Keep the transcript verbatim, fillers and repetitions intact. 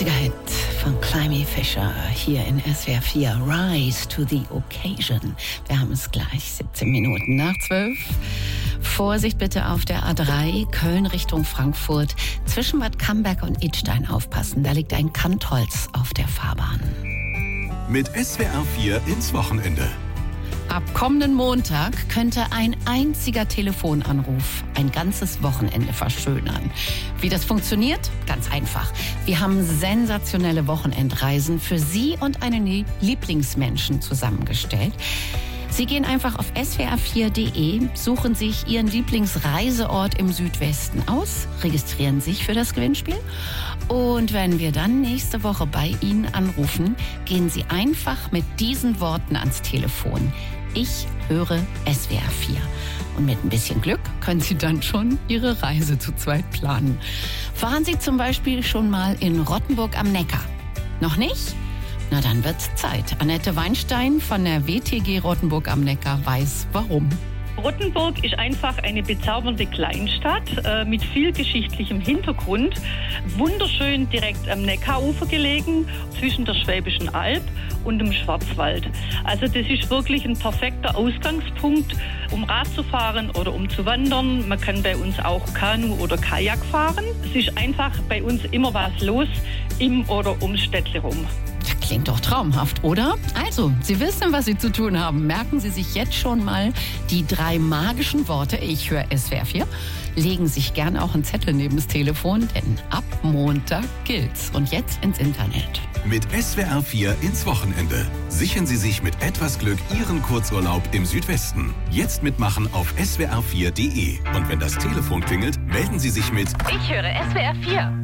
einziger Hit von Climby Fisher hier in S W R vier, Rise to the Occasion. Wir haben es gleich, siebzehn Minuten nach zwölf. Vorsicht bitte auf der A drei, Köln Richtung Frankfurt. Zwischen Bad Camberg und Idstein aufpassen, da liegt ein Kantholz auf der Fahrbahn. Mit S W R vier ins Wochenende. Ab kommenden Montag könnte ein einziger Telefonanruf ein ganzes Wochenende verschönern. Wie das funktioniert? Ganz einfach. Wir haben sensationelle Wochenendreisen für Sie und einen Lieblingsmenschen zusammengestellt. Sie gehen einfach auf S W R vier Punkt de, suchen sich Ihren Lieblingsreiseort im Südwesten aus, registrieren sich für das Gewinnspiel. Und wenn wir dann nächste Woche bei Ihnen anrufen, gehen Sie einfach mit diesen Worten ans Telefon. Ich höre S W R vier. Und mit ein bisschen Glück können Sie dann schon Ihre Reise zu zweit planen. Waren Sie zum Beispiel schon mal in Rottenburg am Neckar? Noch nicht? Na, dann wird's Zeit. Annette Weinstein von der W T G Rottenburg am Neckar weiß, warum. Rottenburg ist einfach eine bezaubernde Kleinstadt äh, mit viel geschichtlichem Hintergrund. Wunderschön direkt am Neckarufer gelegen, zwischen der Schwäbischen Alb und dem Schwarzwald. Also das ist wirklich ein perfekter Ausgangspunkt, um Rad zu fahren oder um zu wandern. Man kann bei uns auch Kanu oder Kajak fahren. Es ist einfach bei uns immer was los im oder ums Städtle rum. Klingt doch traumhaft, oder? Also, Sie wissen, was Sie zu tun haben. Merken Sie sich jetzt schon mal die drei magischen Worte. Ich höre S W R vier. Legen Sie sich gern auch einen Zettel neben das Telefon, denn ab Montag gilt's. Und jetzt ins Internet. Mit S W R vier ins Wochenende. Sichern Sie sich mit etwas Glück Ihren Kurzurlaub im Südwesten. Jetzt mitmachen auf S W R vier Punkt de. Und wenn das Telefon klingelt, melden Sie sich mit Ich höre S W R vier.